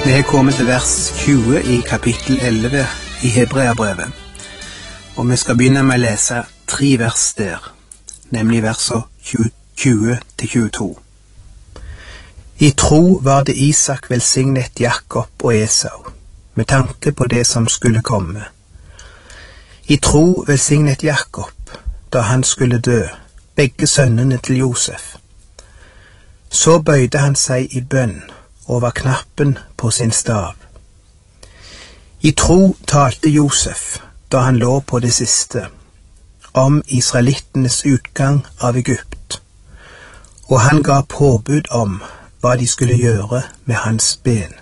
Vi har kommet til vers 20 i kapittel 11 i Hebreabrevet, og vi skal begynne med å lese 3 vers der, nemlig versene 20-22. I tro var det Isak velsignet Jakob og Esau, med tanke på det som skulle komme. I tro velsignet Jakob, da han skulle dø, begge sønnene til Josef. Så bøyde han seg i bønn over knappen på sin stav. I tro talte Josef, da han lå på det siste, om israelittenes utgang av Egypt, og han ga påbud om hva de skulle gjøre med hans ben.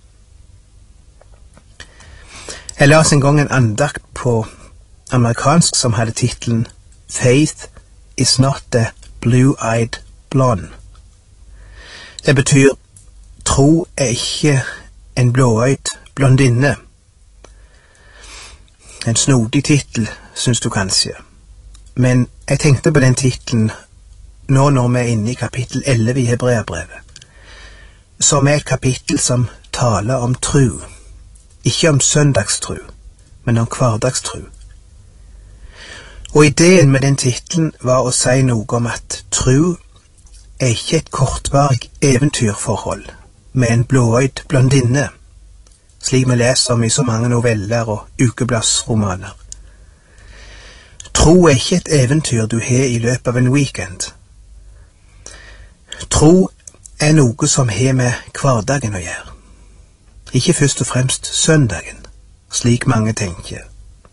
Jeg las en gang en andakt på amerikansk som hadde titlen Faith is not the blue-eyed blonde. Det betyr tro ikke en blåøyd blondinne. En snodig titel, synes du kanskje. Men jeg tenkte på den titelen nå når vi er inne i kapittel 11 i Hebreabrevet, som er et kapittel som taler om tro. Ikke om søndagstro, men om hverdagstro. Og ideen med den titelen var å si noe om at tro er ikke et kortvarig eventyrforhold med en blåøyd blondinne, slik vi leser om i så mange noveller og ukebladsromaner. Tro er ikke et eventyr du har i løpet av en weekend. Tro er noe som har med hverdagen å gjøre. Ikke først og fremst søndagen, slik mange tenker.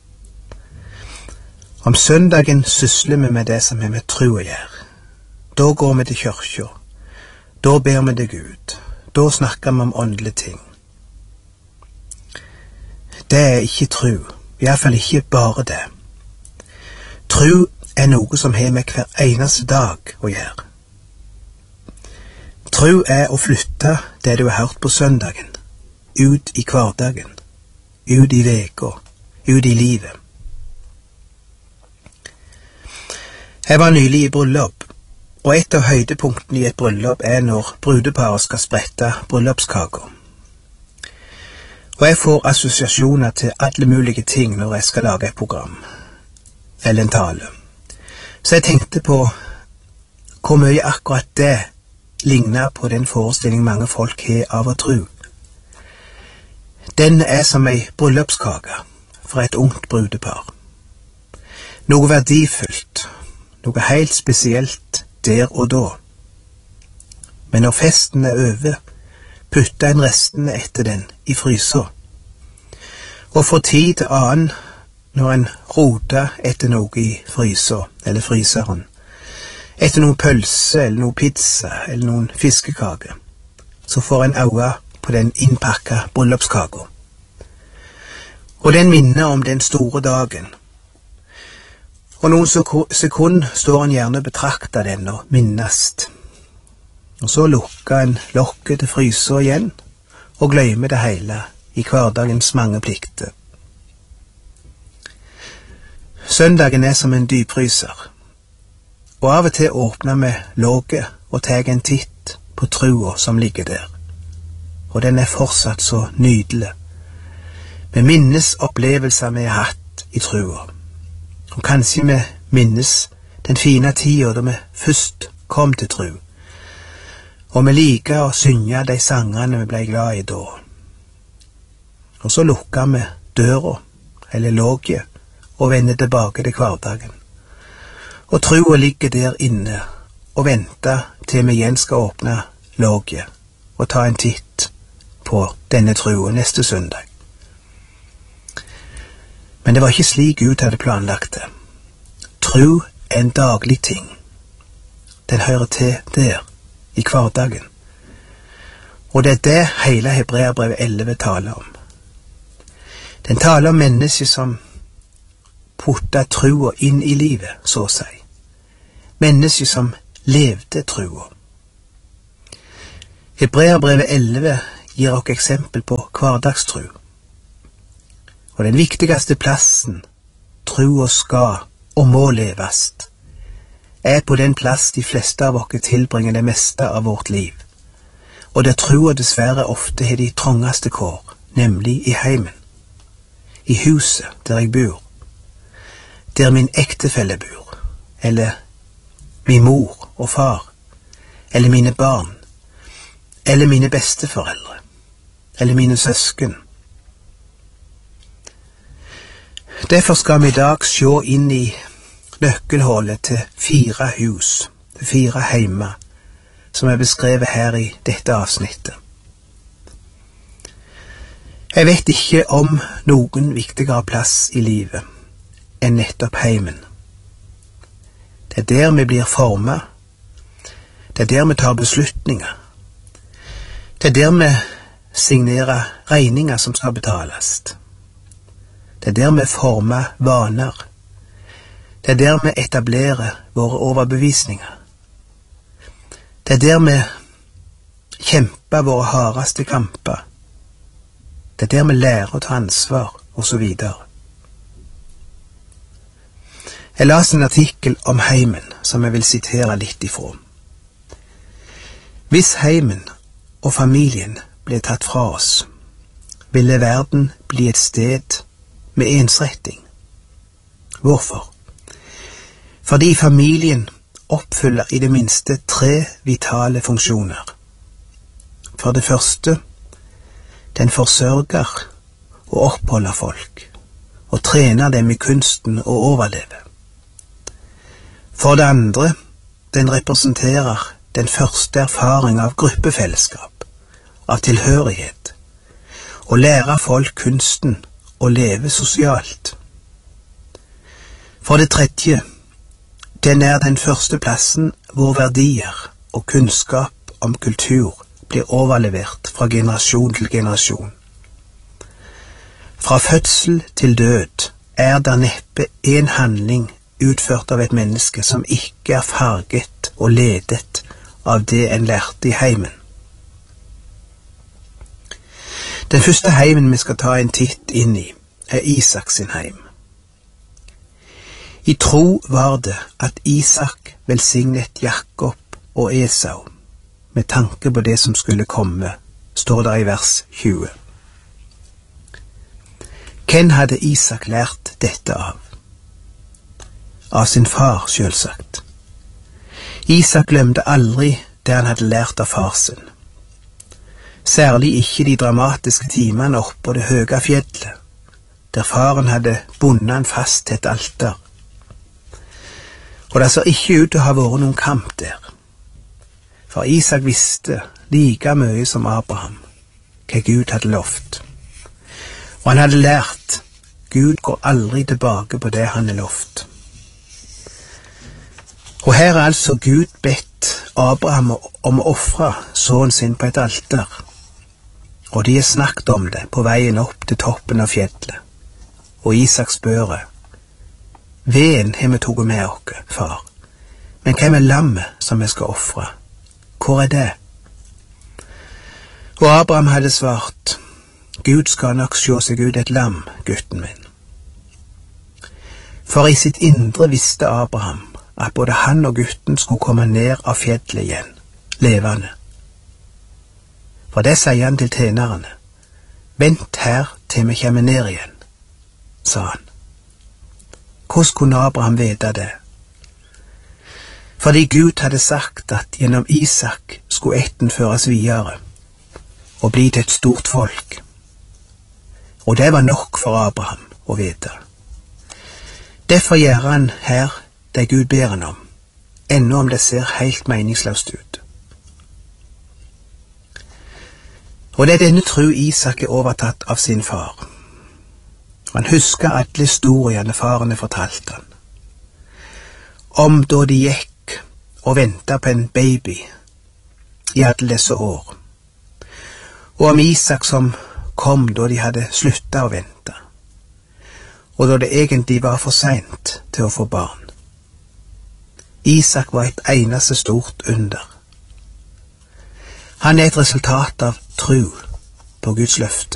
Om søndagen sysler vi med det som har med tro å gjøre. Da går vi til kirka, da ber vi til Gud, da snakker vi om åndelige ting. Det er ikke tro, i hvert fall ikke bare det. Tro er noe som har med hver eneste dag å gjøre. Tro er å flytte det du har hørt på søndagen, ut i hverdagen, ut i veka, ut i livet. Jeg var nylig i bryllup, og et av høydepunktene i et bryllup er når brudeparet skal sprette bryllupskaker. Og jeg får assosiasjoner til alle mulige ting når jeg skal lage et program, eller en tale. Så jeg tenkte på hvor mye akkurat det ligner på den forestilling mange folk har av å tro. Den er som ei bryllupskake for et ungt brudepar. Noe verdifullt, noe helt spesielt der og da. Men når festen er over, putter en restene etter den i frysa. Og fra tid til annen, når en roter etter noe i frysa, eller fryseren, etter noen pølse, eller noen pizza, eller noen fiskekake, så får en øye på den innpakka bryllupskaka. Og den minner om den store dagen. Og noen sekunder står en gjerne og betrakter den og minnast. Og så lukker en lokket til frysa igjen, og glemmer det hele i hverdagens mange plikter. Søndagen er som en dypfryser, og av og til åpner vi låget og tar en titt på trua som ligger der. Og den er fortsatt så nydelig. Vi minnes opplevelser vi har hatt i trua. Og kanskje vi minnes den fine tida da vi først kom til tro. Og vi liker å synge de sangene vi ble glad i da. Og så lukker vi døra, eller låget, og vender tilbake til hverdagen. Og troa ligger der inne og venter til vi igjen skal åpne låget og ta en titt på denne troa neste søndag. Men det var ikke slik Gud hadde planlagt det. Tro er en daglig ting. Den hører til der, i hverdagen. Og det er det hele Hebreabrevet 11 taler om. Den taler om mennesker som puttet troa inn i livet, så å si. Mennesker som levde troa. Hebreabrevet 11 gir oss eksempel på hverdagstro. Og den viktigste plassen troa skal og må levast, er på den plass de fleste av oss tilbringer det meste av vårt liv. og der trua dessverre ofte har de trangeste kår, nemlig i heimen, i huset der jeg bor, der min ektefelle bor, eller min mor og far, eller mine barn, eller mine besteforeldre, eller mine søsken. Derfor skal vi i dag se inn i nøkkelhullet til 4 hus, til 4 heimer, som er beskrevet her i dette avsnittet. Jeg vet ikke om noen viktigere plass i livet enn nettopp heimen. Det er der vi blir formet, det er der vi tar beslutninger, det er der vi signerer regninger som skal betales. Det er der vi former vaner. Det er der vi etablerer våre overbevisninger. Det er der vi kjemper våre hardeste kamper. Det er der vi lærer å ta ansvar, og så videre. Jeg las en artikkel om heimen, som jeg vil sitere litt ifra. Hvis heimen og familien ble tatt fra oss, ville verden bli et sted med ensretting. Hvorfor? Fordi familien oppfyller i det minste 3 vitale funksjoner. For det første, den forsørger og oppholder folk, og trener dem i kunsten å overleve. For det andre, den representerer den første erfaring av gruppefellesskap, av tilhørighet, og lærer folk kunsten å leve sosialt. For det tredje, den er den første plassen hvor verdier og kunnskap om kultur blir overlevert fra generasjon til generasjon. Fra fødsel til død er der neppe en handling utført av et menneske som ikke er farget og ledet av det en lærte i heimen. Den første heimen vi skal ta en titt inn i, er Isak sin heim. I tro var det at Isak velsignet Jakob og Esau, med tanke på det som skulle komme, står det i vers 20. Hvem hadde Isak lært dette av? Av sin far, selvsagt. Isak glemte aldri det han hadde lært av far sin. Særlig ikke de dramatiske timene oppå det høye fjellet, der faren hadde bundet han fast til et alter. Og det så ikke ut til å ha vært noen kamp der. For Isak visste like mye som Abraham hva Gud hadde lovt. Og han hadde lært Gud går aldri tilbake på det han er lovt. Og her er altså Gud bedt Abraham om å ofre sønnen sin på et alter. Og de har snakket om det på veien opp til toppen av fjellet. Og Isak spør, veden har vi tatt med oss, far, men hvem er lammet som vi skal ofre? Hvor er det? Og Abraham hadde svart, Gud skal nok se seg ut et lam, gutten min. For i sitt indre visste Abraham at både han og gutten skulle komme ned av fjellet igjen, levende. For det sier han til tjenerne, vent her til vi kommer ned igjen, sa han. Hvordan kunne Abraham vite det? Fordi Gud hadde sagt at gjennom Isak skulle ætten føres videre og bli til et stort folk. Og det var nok for Abraham å vite. Derfor gjør han her det Gud ber han om, ennå om det ser helt meningsløst ut. Og det er denne tro Isak er overtatt av sin far. Han husker alle historiene farene fortalte han. Om da de gikk og ventet på en baby i alle disse år. Og om Isak som kom da de hadde sluttet å vente. Og da det egentlig var for sent til å få barn. Isak var et eneste stort under. Han er et resultat av tro på Guds løfte.